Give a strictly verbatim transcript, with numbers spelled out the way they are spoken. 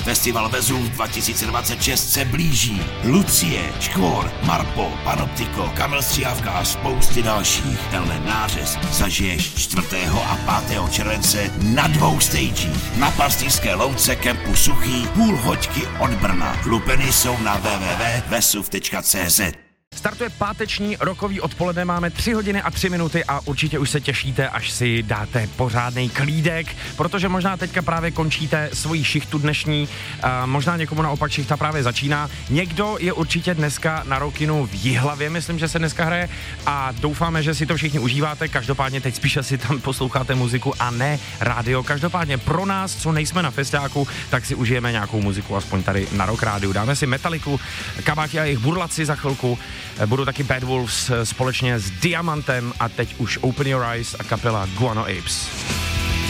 Festival Vezuv dva tisíce dvacet šest se blíží. Lucie, Škvor, Marpo, Panoptiko, Kamil Stříhavka a spousty dalších. Tenhle nářez zažiješ čtvrtého a pátého července na dvou stagích. Na Pastýřské louce kempu Suchý, půl hoďky od Brna. Lupeny jsou na w w w tečka vesuv tečka c z. Startuje páteční rokový odpoledne, máme tři hodiny a tři minuty a určitě už se těšíte, až si dáte pořádnej klídek, protože možná teďka právě končíte svoji šichtu dnešní, a možná někomu naopak šichta právě začíná. Někdo je určitě dneska na Rockinu v Jihlavě, myslím, že se dneska hraje a doufáme, že si to všichni užíváte, každopádně teď spíše si tam posloucháte muziku a ne rádio. Každopádně pro nás, co nejsme na festiáku, tak si užijeme nějakou muziku, aspoň tady na Rock Rádiu. Dáme si Metaliku, Kabáti a jejich Burlaci za chvilku. Budou taky Bad Wolves společně s Diamantem a teď už Open Your Eyes a kapela Guano Apes.